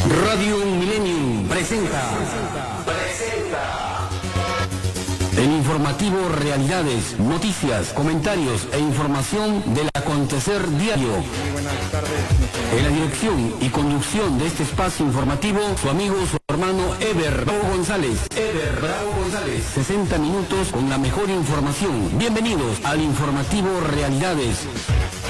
Radio Millennium presenta el informativo Realidades, noticias, comentarios e información del acontecer diario. Muy buenas tardes. En la dirección y conducción de este espacio informativo, su amigo, su hermano Eber Bravo González. 60 minutos con la mejor información. Bienvenidos al informativo Realidades.